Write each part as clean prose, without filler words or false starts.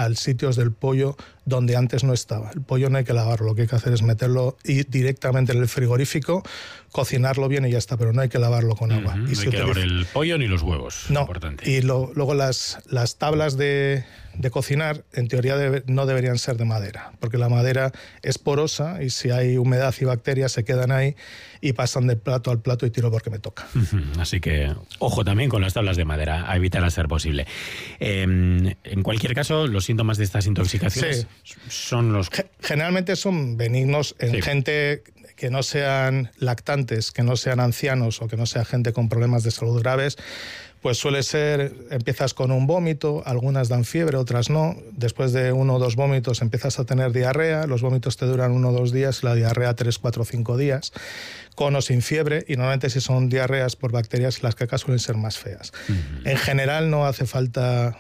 al sitios del pollo donde antes no estaba. El pollo no hay que lavarlo, lo que hay que hacer es meterlo directamente en el frigorífico, cocinarlo bien y ya está, pero no hay que lavarlo con agua. No hay que lavar el pollo ni los huevos. No, importante. y luego las tablas de cocinar, en teoría no deberían ser de madera, porque la madera es porosa y si hay humedad y bacterias se quedan ahí y pasan de plato al plato y tiro porque me toca. Así que ojo también con las tablas de madera, a evitar a ser posible. En cualquier caso, los síntomas de estas intoxicaciones son los... Generalmente son benignos en gente que no sean lactantes, que no sean ancianos o que no sea gente con problemas de salud graves. Pues suele ser, empiezas con un vómito, algunas dan fiebre, otras no. Después de 1 o 2 vómitos empiezas a tener diarrea, los vómitos te duran 1 o 2 días, la diarrea 3, 4, 5 días, con o sin fiebre, y normalmente si son diarreas por bacterias, las cacas suelen ser más feas. En general no hace falta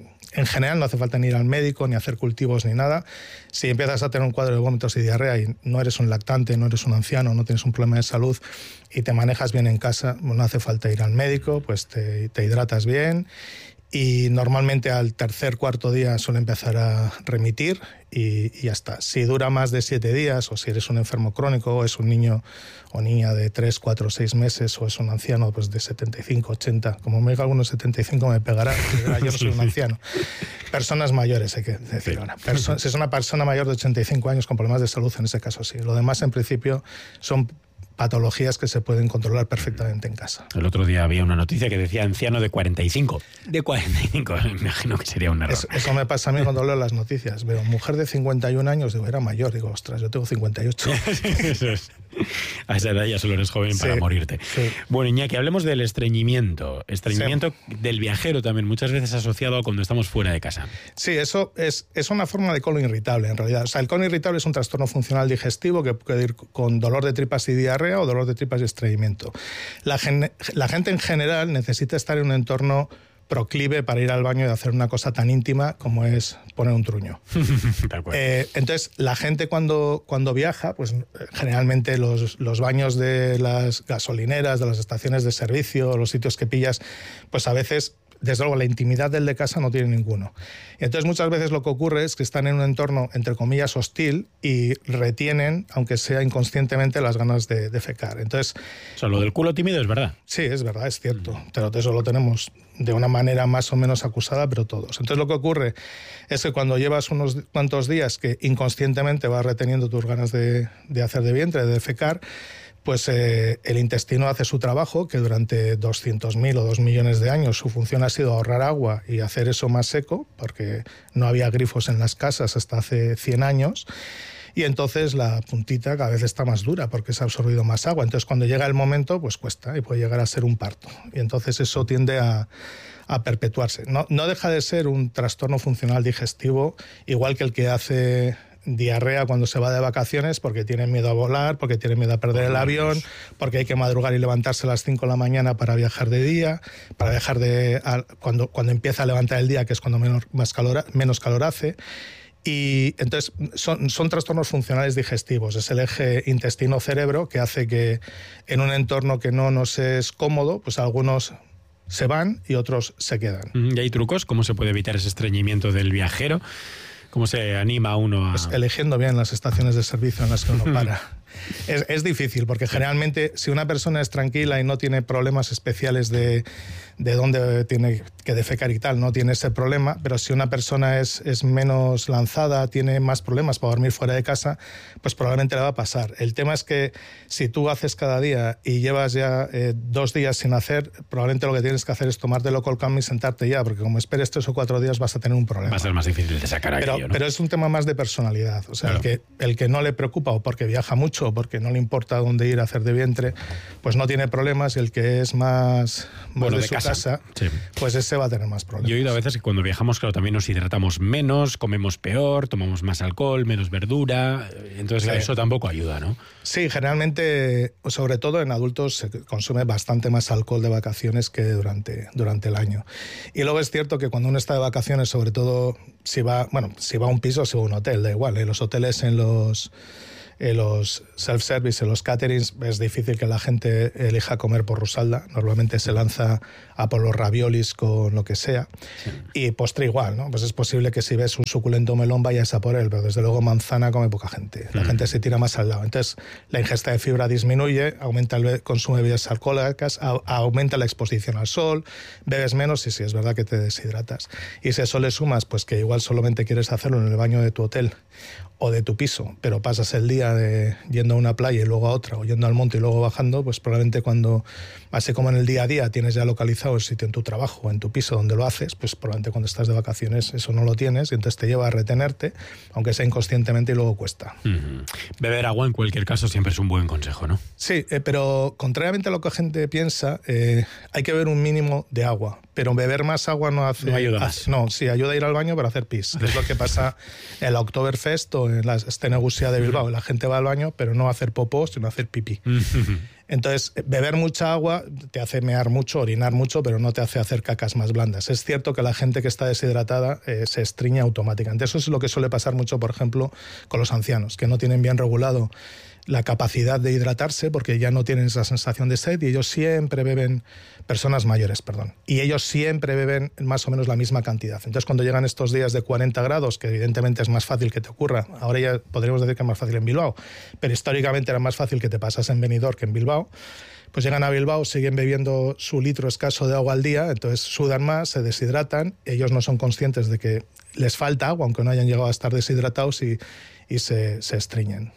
ni ir al médico, ni hacer cultivos, ni nada. Si empiezas a tener un cuadro de vómitos y diarrea y no eres un lactante, no eres un anciano, no tienes un problema de salud y te manejas bien en casa, no hace falta ir al médico, pues te hidratas bien y normalmente al 3er, 4 día suele empezar a remitir y ya está. Si dura más de 7 días o si eres un enfermo crónico o es un niño o niña de 3, 4, 6 meses o es un anciano pues de 75, 80, como me diga alguno 75 me pegará, yo no soy un anciano. Personas mayores hay que decir ahora. Si es una persona mayor de 85 años con problemas de salud, en ese caso sí. Lo demás en principio son patologías que se pueden controlar perfectamente en casa. El otro día había una noticia que decía anciano de 45. De 45, me imagino que sería un error. Eso me pasa a mí cuando leo las noticias. Veo mujer de 51 años, digo, era mayor. Digo, ostras, yo tengo 58. Eso es. A esa edad ya solo eres joven para morirte. Sí. Bueno, Iñaki, hablemos del estreñimiento. Estreñimiento del viajero también, muchas veces asociado a cuando estamos fuera de casa. Sí, eso es una forma de colon irritable, en realidad. O sea, el colon irritable es un trastorno funcional digestivo que puede ir con dolor de tripas y diarrea o dolor de tripas y estreñimiento. La gente en general necesita estar en un entorno proclive para ir al baño y hacer una cosa tan íntima como es poner un truño. Entonces, la gente cuando viaja, pues generalmente los baños de las gasolineras, de las estaciones de servicio, los sitios que pillas, pues a veces, desde luego, la intimidad del de casa no tiene ninguno. Entonces, muchas veces lo que ocurre es que están en un entorno, entre comillas, hostil y retienen, aunque sea inconscientemente, las ganas de defecar. Entonces, o sea, lo del culo tímido es verdad. Sí, es verdad, es cierto. Pero eso lo tenemos de una manera más o menos acusada, pero todos. Entonces, lo que ocurre es que cuando llevas unos cuantos días que inconscientemente vas reteniendo tus ganas de hacer de vientre, de defecar, pues el intestino hace su trabajo, que durante 200.000 o 2 millones de años su función ha sido ahorrar agua y hacer eso más seco, porque no había grifos en las casas hasta hace 100 años, y entonces la puntita cada vez está más dura porque se ha absorbido más agua. Entonces cuando llega el momento, pues cuesta y puede llegar a ser un parto. Y entonces eso tiende a perpetuarse. No deja de ser un trastorno funcional digestivo, igual que el que hace diarrea cuando se va de vacaciones porque tiene miedo a volar, porque tiene miedo a perder el avión, porque hay que madrugar y levantarse a las 5 de la mañana para viajar de día, para viajar cuando empieza a levantar el día, que es cuando menos calor hace. Y entonces son trastornos funcionales digestivos. Es el eje intestino-cerebro que hace que en un entorno que no nos es cómodo, pues algunos se van y otros se quedan. ¿Y hay trucos? ¿Cómo se puede evitar ese estreñimiento del viajero? ¿Cómo se anima a uno a...? Pues eligiendo bien las estaciones de servicio en las que uno para. Es difícil, porque generalmente si una persona es tranquila y no tiene problemas especiales de dónde tiene que defecar y tal, no tiene ese problema, pero si una persona es menos lanzada, tiene más problemas para dormir fuera de casa, pues probablemente le va a pasar. El tema es que si tú haces cada día y llevas ya 2 días sin hacer, probablemente lo que tienes que hacer es tomártelo con calma y sentarte ya, porque como esperes 3 o 4 días vas a tener un problema. Va a ser más difícil de sacar aquello, ¿no? Pero es un tema más de personalidad. O sea, claro. el que no le preocupa o porque viaja mucho o porque no le importa dónde ir a hacer de vientre, pues no tiene problemas, y el que es más de su casa, sí, pues ese va a tener más problemas. Yo he oído a veces que cuando viajamos, claro, también nos hidratamos menos, comemos peor, tomamos más alcohol, menos verdura, entonces eso tampoco ayuda, ¿no? Sí, generalmente, sobre todo en adultos, se consume bastante más alcohol de vacaciones que durante el año. Y luego es cierto que cuando uno está de vacaciones, sobre todo si va a un piso o si va a un hotel, da igual, los hoteles en los self-service, en los caterings, es difícil que la gente elija comer por Rusalda. Normalmente se lanza a por los raviolis con lo que sea. Sí. Y postre igual, ¿no? Pues es posible que si ves un suculento melón vayas a por él, pero desde luego manzana come poca gente. La gente se tira más al lado. Entonces la ingesta de fibra disminuye, aumenta el consumo de bebidas alcohólicas, aumenta la exposición al sol, bebes menos y sí, es verdad que te deshidratas. Y si a eso le sumas, pues que igual solamente quieres hacerlo en el baño de tu hotel o de tu piso, pero pasas el día yendo a una playa y luego a otra, o yendo al monte y luego bajando, pues probablemente cuando, así como en el día a día, tienes ya localizado el sitio en tu trabajo o en tu piso donde lo haces, pues probablemente cuando estás de vacaciones eso no lo tienes y entonces te lleva a retenerte, aunque sea inconscientemente, y luego cuesta. Beber agua en cualquier caso siempre es un buen consejo, ¿no? Sí, pero contrariamente a lo que la gente piensa, hay que beber un mínimo de agua, pero beber más agua no hace... No ayuda más. No, sí, ayuda a ir al baño para hacer pis. Es lo que pasa en la Oktoberfest o en la Estenegusia de Bilbao. La gente va al baño, pero no a hacer popó, sino a hacer pipí. Entonces, beber mucha agua te hace mear mucho, orinar mucho, pero no te hace hacer cacas más blandas. Es cierto que la gente que está deshidratada se estreñe automáticamente. Eso es lo que suele pasar mucho, por ejemplo, con los ancianos, que no tienen bien regulado la capacidad de hidratarse porque ya no tienen esa sensación de sed y ellos siempre beben, personas mayores, perdón, y ellos siempre beben más o menos la misma cantidad. Entonces, cuando llegan estos días de 40 grados, que evidentemente es más fácil que te ocurra, ahora ya podríamos decir que es más fácil en Bilbao, pero históricamente era más fácil que te pasas en Benidorm que en Bilbao, pues llegan a Bilbao, siguen bebiendo su litro escaso de agua al día, entonces sudan más, se deshidratan, ellos no son conscientes de que les falta agua, aunque no hayan llegado a estar deshidratados y se estreñen.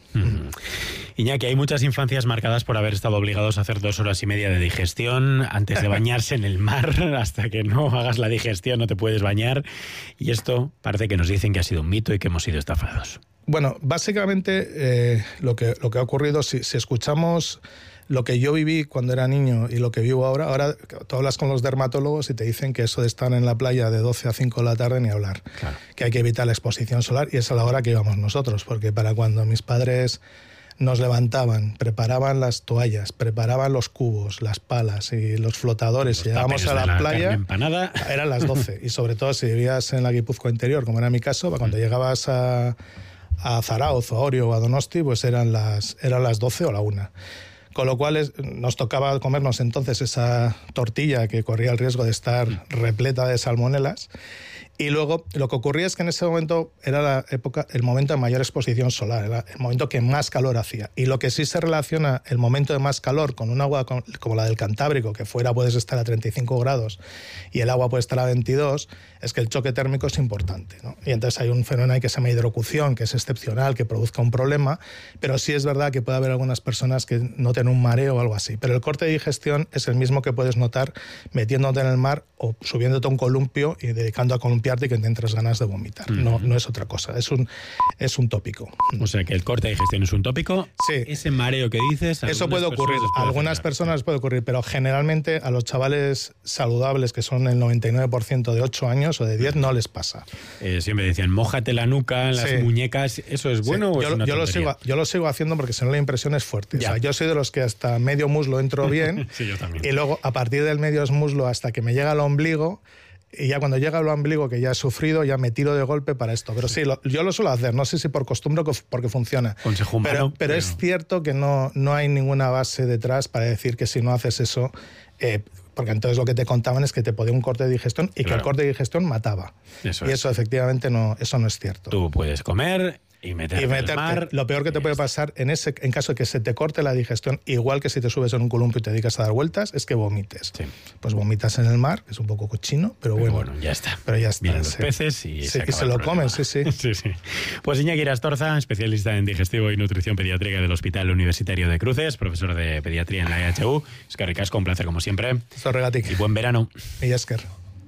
Iñaki, hay muchas infancias marcadas por haber estado obligados a hacer 2 horas y media de digestión antes de bañarse en el mar. Hasta que no hagas la digestión no te puedes bañar. Y esto parece que nos dicen que ha sido un mito y que hemos sido estafados. Bueno, básicamente lo que ha ocurrido, si escuchamos lo que yo viví cuando era niño y lo que vivo ahora tú hablas con los dermatólogos y te dicen que eso de estar en la playa de 12 a 5 de la tarde ni hablar, claro, que hay que evitar la exposición solar, y es a la hora que íbamos nosotros, porque para cuando mis padres nos levantaban, preparaban las toallas, preparaban los cubos, las palas y los flotadores, y llegábamos a la playa, eran las 12, y sobre todo si vivías en la Guipúzcoa interior, como era mi caso, cuando llegabas a Zarauz, a Orio o a Donosti, pues eran las 12 o la 1. Con lo cual nos tocaba comernos entonces esa tortilla que corría el riesgo de estar repleta de salmonelas. Y luego lo que ocurría es que en ese momento era el momento de mayor exposición solar, era el momento que más calor hacía. Y lo que sí se relaciona el momento de más calor con un agua como la del Cantábrico, que fuera puedes estar a 35 grados y el agua puede estar a 22, es que el choque térmico es importante, ¿no? Y entonces hay un fenómeno ahí que se llama hidrocución, que es excepcional, que produzca un problema, pero sí es verdad que puede haber algunas personas que noten un mareo o algo así. Pero el corte de digestión es el mismo que puedes notar metiéndote en el mar o subiéndote a un columpio y dedicando a columpiarte y que te entres ganas de vomitar. No es otra cosa, es un tópico. O sea que el corte de digestión es un tópico. Sí. Ese mareo que dices... Eso puede ocurrir, a algunas personas puede ocurrir, pero generalmente a los chavales saludables, que son el 99% de 8 años o de 10, no les pasa. Siempre decían, mójate la nuca, en las muñecas, ¿eso es bueno o es una tontería? Yo lo sigo haciendo porque si no la impresión es fuerte. O sea, yo soy de los que hasta medio muslo entro bien. Sí, yo también. Y luego a partir del medio muslo hasta que me llega al ombligo, y ya cuando llega al ombligo, que ya he sufrido, ya me tiro de golpe para esto. Pero sí, yo lo suelo hacer, no sé si por costumbre o porque funciona. Consejo humano. Pero es cierto que no hay ninguna base detrás para decir que si no haces eso... porque entonces lo que te contaban es que te podía un corte de digestión y que el corte de digestión mataba. Eso efectivamente no es cierto. Tú puedes comer y meterte en el mar. Lo peor que te puede pasar en caso de que se te corte la digestión, igual que si te subes en un columpio y te dedicas a dar vueltas, es que vomites. Sí. Pues vomitas en el mar, que es un poco cochino, pero bueno, ya está. Pero ya está. Vienen los peces y se lo comen, sí. Pues Iñaki Irastorza, especialista en digestivo y nutrición pediátrica del Hospital Universitario de Cruces, profesor de pediatría en la EHU. Eskerrik asko, un placer como siempre. Zorregatik. Y buen verano. Y esker.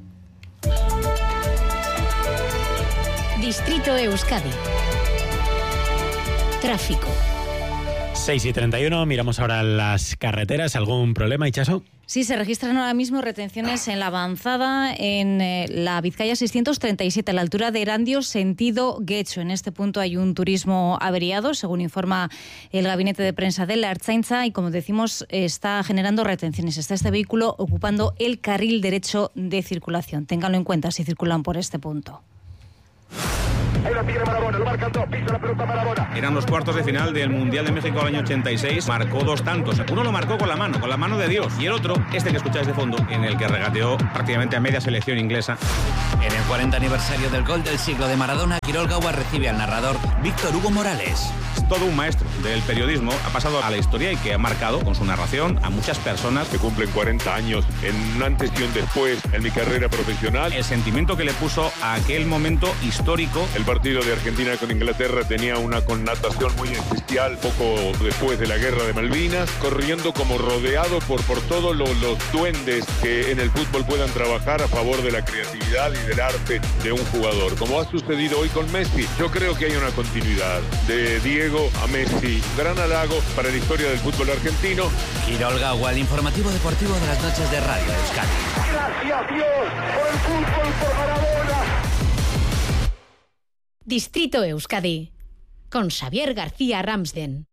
Distrito Euskadi. Tráfico. 6:31, miramos ahora las carreteras. ¿Algún problema, Itxaso? Sí, se registran ahora mismo retenciones en la avanzada en la Vizcaya 637, a la altura de Erandio, sentido Guecho. En este punto hay un turismo averiado, según informa el gabinete de prensa de la Ertzaintza, y como decimos, está generando retenciones. Está este vehículo ocupando el carril derecho de circulación. Ténganlo en cuenta si circulan por este punto. Ahí la tiene Maradona, lo marcan dos, pisa la pelota Maradona. Eran los cuartos de final del Mundial de México del año 86. Marcó 2 tantos. Uno lo marcó con la mano de Dios. Y el otro, este que escucháis de fondo, en el que regateó prácticamente a media selección inglesa. En el 40 aniversario del gol del siglo de Maradona, Quirol Gaua recibe al narrador Víctor Hugo Morales. Es todo un maestro del periodismo, ha pasado a la historia y que ha marcado con su narración a muchas personas. Que cumplen 40 años en un antes y un después en mi carrera profesional. El sentimiento que le puso a aquel momento histórico. El partido de Argentina con Inglaterra tenía una connotación muy especial poco después de la guerra de Malvinas, corriendo como rodeado por todos los duendes que en el fútbol puedan trabajar a favor de la creatividad y del arte de un jugador, como ha sucedido hoy con Messi. Yo creo que hay una continuidad de Diego a Messi, gran halago para la historia del fútbol argentino. Quirol Gaua, el informativo deportivo de las noches de Radio Euskadi. Gracias Dios por el fútbol, por Maradona. Distrito Euskadi, con Xavier García Ramsden.